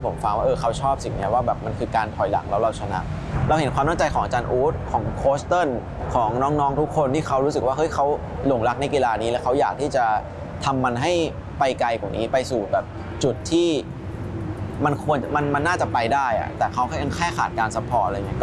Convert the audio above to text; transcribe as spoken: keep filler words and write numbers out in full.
ผมฟังว่าเออเขาชอบสิ่งนี้ว่าแบบมันคือการถอยหลังแล้วเราชนะเราเห็นความตั้งใจของอาจารย์อู๊ดของโค้ชเติ้ลของน้องๆทุกคนที่เขารู้สึกว่าเฮ้ยเขาหลงรักในกีฬานี้และเขาอยากที่จะทำมันให้ไปไกลกว่านี้ไปสู่แบบจุดที่มันควรมันมันน่าจะไปได้อะแต่เขาแค่แค่ขาดการซัพพอร์ตอะไรเงี้ย